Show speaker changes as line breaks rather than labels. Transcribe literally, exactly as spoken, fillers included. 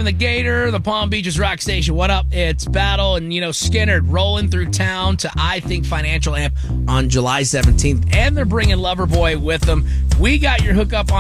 the Gator, the Palm Beaches Rock Station. What up? It's Battle and, you know, Skinner rolling through town to I Think Financial Amp on July seventeenth. And they're bringing Loverboy with them. We got your hookup on